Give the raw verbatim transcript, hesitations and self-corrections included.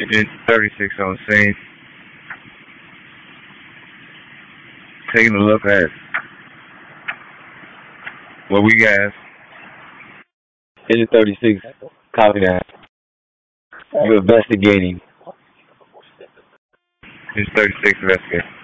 Agent thirty-six on scene, taking a look at what we got. Agent thirty-six, copy that. You're investigating. Agent thirty-six, investigating.